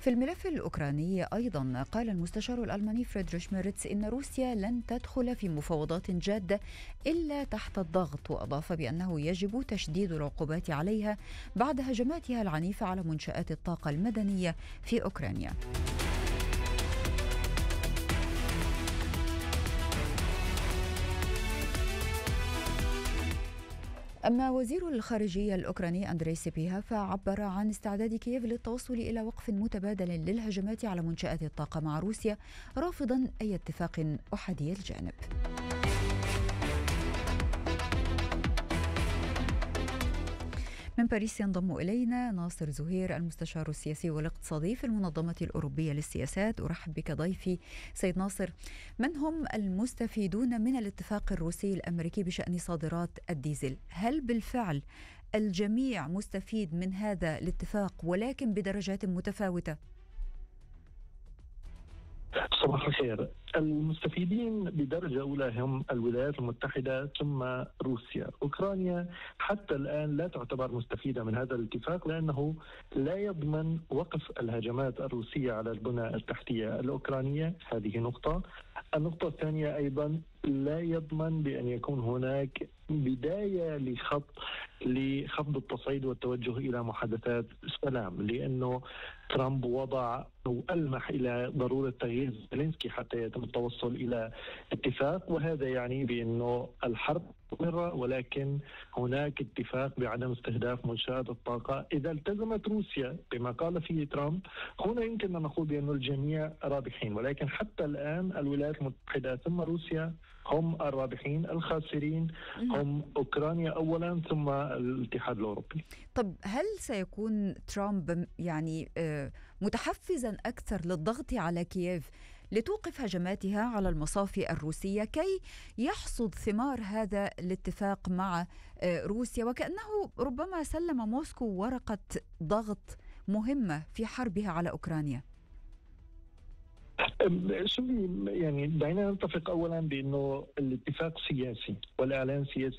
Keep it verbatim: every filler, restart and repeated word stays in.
في الملف الأوكراني أيضا قال المستشار الألماني فريدريش ميرتس إن روسيا لن تدخل في مفاوضات جادة إلا تحت الضغط، وأضاف بأنه يجب تشديد العقوبات عليها بعد هجماتها العنيفة على منشآت الطاقة المدنية في أوكرانيا. أما وزير الخارجية الأوكراني أندري سيبيها فعبر عن استعداد كييف للتوصل إلى وقف متبادل للهجمات على منشآت الطاقة مع روسيا، رافضا أي اتفاق أحادي الجانب. من باريس ينضم إلينا ناصر زهير المستشار السياسي والاقتصادي في المنظمة الأوروبية للسياسات. أرحب بك ضيفي سيد ناصر. من هم المستفيدون من الاتفاق الروسي الأمريكي بشأن صادرات الديزل؟ هل بالفعل الجميع مستفيد من هذا الاتفاق ولكن بدرجات متفاوتة؟ صباح الخير. المستفيدين بدرجة أولى هم الولايات المتحدة ثم روسيا. أوكرانيا حتى الآن لا تعتبر مستفيدة من هذا الاتفاق لأنه لا يضمن وقف الهجمات الروسية على البنى التحتية الأوكرانية، هذه نقطة. النقطة الثانية أيضا لا يضمن بأن يكون هناك بداية لخط لخفض التصعيد والتوجه إلى محادثات سلام، لأنه ترامب وضع أو ألمح إلى ضرورة تغيير زيلينسكي حتى يتم التوصل إلى اتفاق، وهذا يعني بأنه الحرب مستمرة ولكن هناك اتفاق بعدم استهداف منشآت الطاقة. إذا التزمت روسيا بما قال فيه ترامب هنا يمكن أن نقول بأن الجميع رابحين، ولكن حتى الآن الولايات المتحدة ثم روسيا هم الرابحين. الخاسرين هم أوكرانيا أولا ثم الاتحاد الأوروبي. طب هل سيكون ترامب يعني متحفزا أكثر للضغط على كييف لتوقف هجماتها على المصافي الروسية كي يحصد ثمار هذا الاتفاق مع روسيا، وكأنه ربما سلم موسكو ورقة ضغط مهمة في حربها على أوكرانيا؟ شوفي، يعني دعينا نتفق اولا بانه الاتفاق سياسي والاعلان سياسي